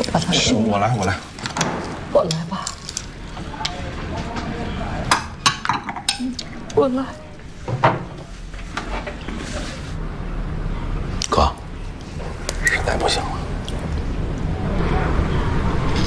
就把它是我来。 我来吧。我来。 哥，实在不行了。